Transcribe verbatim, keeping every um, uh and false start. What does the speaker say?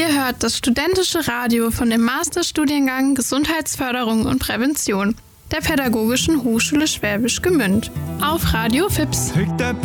Ihr hört das studentische Radio von dem Masterstudiengang Gesundheitsförderung und Prävention der Pädagogischen Hochschule Schwäbisch Gmünd auf Radio Fips.